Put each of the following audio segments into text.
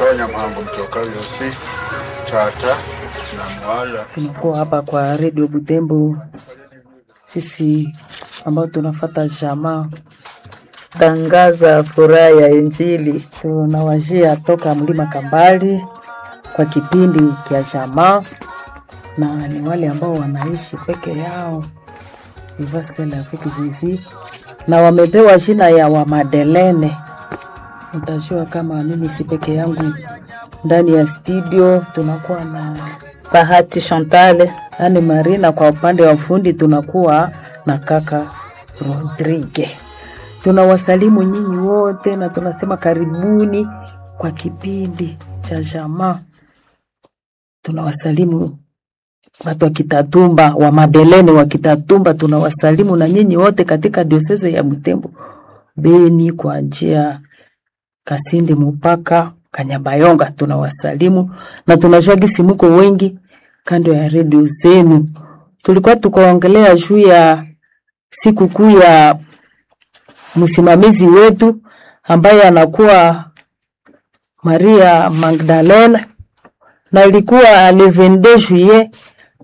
Sonya mambo mtoka yosi tata na mwala. Tunakuwa hapa kwa Radio Butembo, sisi ambao tunafuata jamaa tangaza furaha ya Injili. Tunawajia toka mlima Kambali kwa kipindi kia jamaa, na ni wale ambao wanaishi peke yao ivasela fikizizi, na wamepewa jina ya wa Madelene. Mtajua kama mimi si peke yangu ndani ya studio. Tunakuwa na Bahati Chantal, Anne Marina, kwa upande wa fundi tunakuwa na kaka Rodrigue. Tunawasalimu nyinyi wote na tunasema karibuni kwa kipindi cha jamaa. Tunawasalimu watu wa Kitatumba, wa Madelene wa Kitatumba, tunawasalimu na nyinyi wote katika diocese ya Butembo, Beni kwa njia Kasindi mpaka Kanyabayonga. Tunawasalimu na tunajua gisi mko wengi kando ya radio zenu. Tulikuwa tukaongelea juu ya siku kuu ya msimamizi wetu ambaye anakuwa Maria Magdalena, na ilikuwa le 22 juillet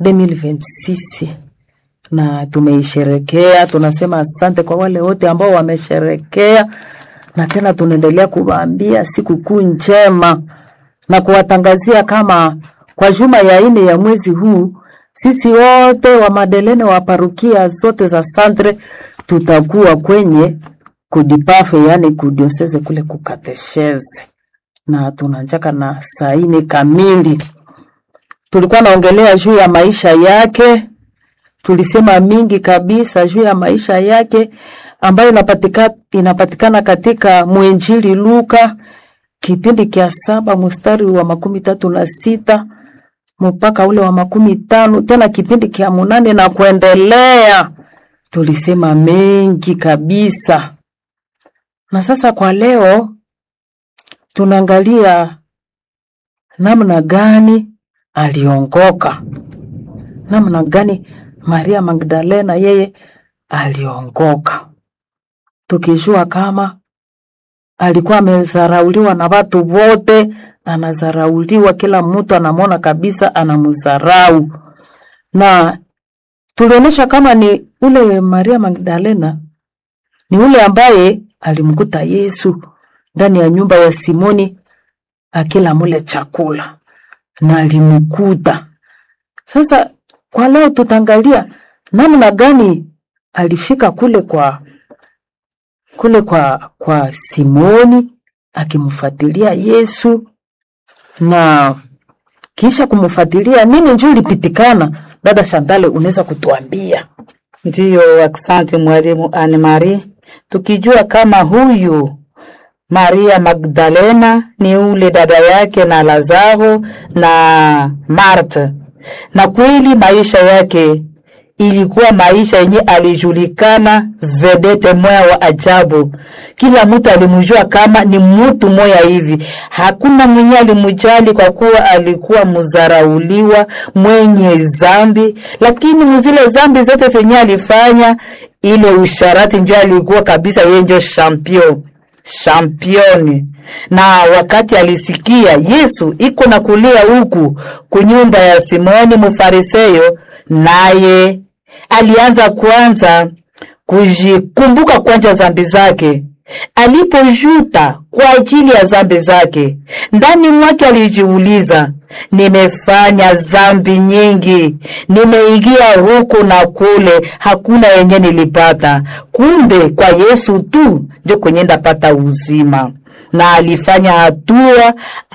2026 na tumeisherekea. Tunasema asante kwa wale wote ambao wamesherekea, na tena tunaendelea kuwaambia siku kuu njema na kuwatangazia kama kwa juma ya 4 ya mwezi huu sisi wote wa Madelene wa parukia zote za Centre tutakuwa kwenye kudipafe, yani kudioseze kule kukatesheze, na tunanjaka na saa 4 kamili. Tulikuwa naongelea juu ya maisha yake, tulisema mingi kabisa juu ya maisha yake ambayo inapatikana katika Mwenjili Luka kipindi kia 7 mstari wa 36 mpaka ule wa 15, tena kipindi kia 8 na kuendelea. Tulisema mengi kabisa. Na sasa kwa leo tunaangalia namna gani aliongoka, namna gani Maria Magdalena yeye aliongoka, tukijua kama alikuwa amezarauliwa na watu wote, anazarauliwa, kila mtu anamwona kabisa anamzarau. Na tulionyesha kama ni ule Maria Magdalena ni ule ambaye alimkuta Yesu ndani ya nyumba ya Simoni akila mule chakula, na alimkuta. Sasa kwa leo tutangalia namna gani alifika kule kwa Simoni akimfuatilia Yesu, na kisha kumfuatilia nini njoo lipitikana. Dada Sandale, unaweza kutuambia? Ndiyo, asante mwalimu Anne Marie. Tukijua kama huyu Maria Magdalena ni ule dada yake na Lazaro na Martha, na kweli maisha yake ilikuwa maisha yenye alijulikana vedete moya wa ajabu. Kila mtu alimjua kama ni mtu moya hivi. Hakuna mwenye alimjali kwa kuwa alikuwa mzarauliwa, mwenye zambi, lakini mzile zambi zote zenye alifanya, ile usharati ndio alikuwa kabisa yeye ndio championi. Na wakati alisikia Yesu iko na kulia huku kunyumba ya Simoni Mfarisayo, naye alianza kwanza kujikumbuka kwanza zambi zake. Alipojuta kwa ajili ya zambi zake, ndani mwake alijiuliza, nimefanya zambi nyingi, nimeingia huku na kule, hakuna yenye nilipata. Kumbe kwa Yesu tu ndio kwenye ndapata uzima. Na alifanya hatua,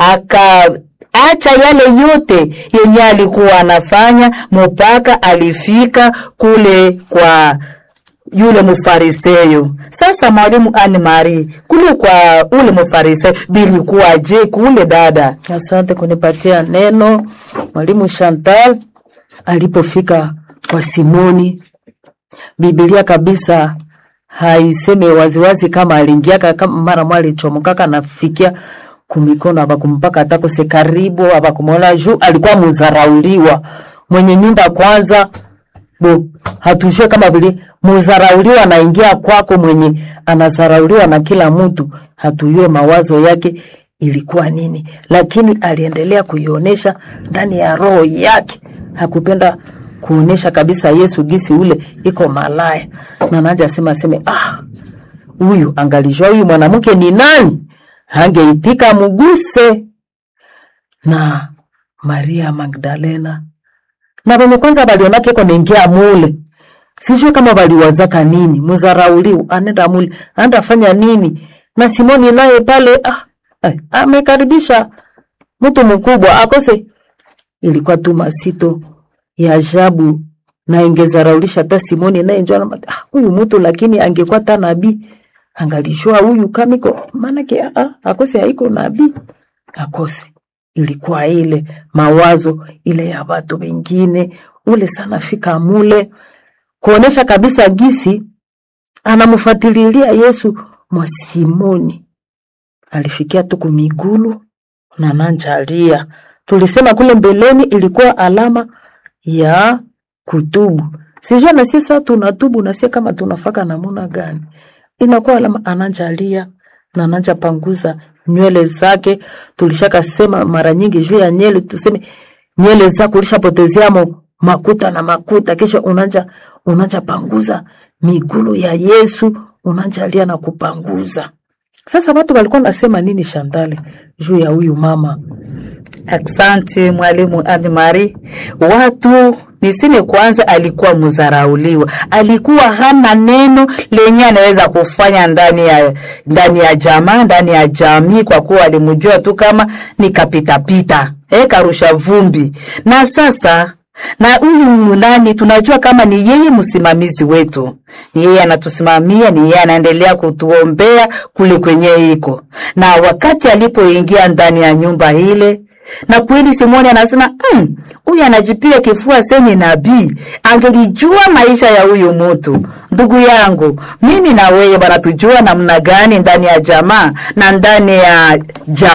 acha yale yote yenye alikuwa anafanya, mpaka alifika kule kwa yule Mfarisayo. Sasa mwalimu Anne Marie, kule kwa ule Mfarisayo bilikuwa je kule dada? Asante kunipatia neno mwalimu Chantal. Alipofika kwa Simoni, Biblia kabisa haiseme waziwazi kama aliingia kama mara mwali chomokaka nafikia kumikono abakumpaka atako se karibu abakumona juu alikuwa mzarauliwa mwenye nyumba kwanza. Hatujue kama vile mzarauliwa anaingia kwako, mwenye anazarauliwa na kila mtu, hatujue mawazo yake ilikuwa nini, lakini aliendelea kuionyesha ndani ya roho yake. Hakupenda kuonesha kabisa Yesu gisi ule iko malaya. Na anaanza aseme huyu angalijua huyu mwanamke ni nani, hangeitika muguse. Na Maria Magdalena na wenye kwanza balionake kwa mengia mule, sijui kama baliwazaka nini, muzarauliu anenda mule anda fanya nini. Na Simoni naye pale amekaribisha mtu mkubwa akose. Ilikuwa tu masito ya ajabu, na ingezaraulisha hata Simoni naye njoo huyu mtu, lakini angekuwa ta nabii angalishwa huyu kamiko, manake akose haiko nabii akose. Ilikuwa ile mawazo ile ya watu wengine ule sana fika mule kuonesha kabisa gisi anamfuatililia Yesu. Mwa Simoni alifikia tu kumigulu na nanjalia. Tulisema kule mbeleni ilikuwa alama ya kutubu. Sijua na sisi tunatubu na sisi kama tunafaka namuna gani. Inakuwa alama ananjalia na ananja panguza nywele zake. Tulishaka sema mara nyingi juu ya nywele, tuseme nywele zako ulishapotezeamo makuta na makuta, kisha unanja panguza migulu ya Yesu, unanjalia na kupanguza. Sasa watu walikuwa nasema nini Shantale juu ya huyu mama? Asante mwalimu Anne-Marie. Watu niseme kwanza alikuwa muzarauliwa. Alikuwa hana neno lenye anaweza kufanya ndani ya jamaa, ndani ya jamii, kwa kuwa alimjua tu kama ni kapita karusha vumbi. Na sasa na huyu nani tunajua kama ni yeye msimamizi wetu. Ni yeye anatusimamia, ni yeye anaendelea kutuombea kule kwenye iko. Na wakati alipoingia ndani ya nyumba ile, na kweli Simoni anasema huyu anajipia kifua seni nabii, angelijua maisha ya huyu mtu. Ndugu yangu, mimi na wewe bana tujua namna gani ndani ya jamaa na ndani ya